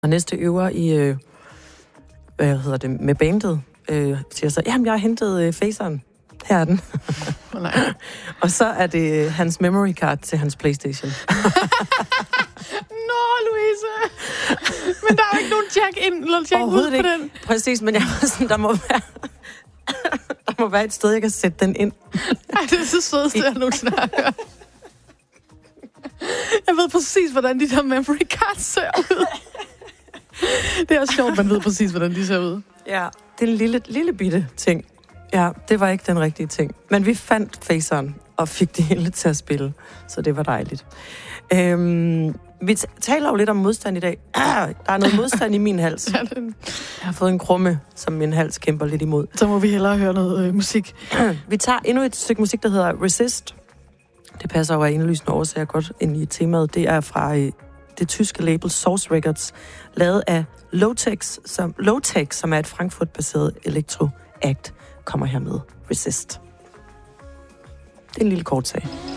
Og næste øver i, med bandet, siger så, jamen jeg har hentet faceren. Her er den. Nej. Og så er det hans memory card til hans PlayStation. Nå, Louise! Men der er jo ikke nogen jack ind eller jack ud på den. Præcis, men jeg var sådan, der må være et sted, jeg kan sætte den ind. Ej, det er så sødeste, jeg nogensinde har hørt. Jeg ved præcis, hvordan de der memory cards ser ud. Det er også sjovt, man ved præcis, hvordan de ser ud. Ja, det er en lille bitte ting. Ja, det var ikke den rigtige ting. Men vi fandt faceren og fik det hele til at spille, så det var dejligt. Vi taler jo lidt om modstand i dag. Der er noget modstand i min hals. Jeg har fået en krumme, som min hals kæmper lidt imod. Så må vi hellere høre noget musik. Vi tager endnu et stykke musik, der hedder Resist. Det passer jo af indlysende årsager godt ind i temaet. Det er fra det tyske label Source Records, lavet af Lowtex, som er et Frankfurt-baseret electro-act, kommer her med Resist. Det er en lille kort sag.